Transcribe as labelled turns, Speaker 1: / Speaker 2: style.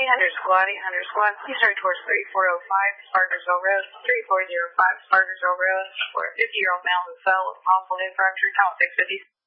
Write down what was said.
Speaker 1: 800 squad. Please hurry towards 3405 Sparkersville Road, 3405 Sparkersville Road, where a 50-year-old male who fell with possible head fracture. Count 650.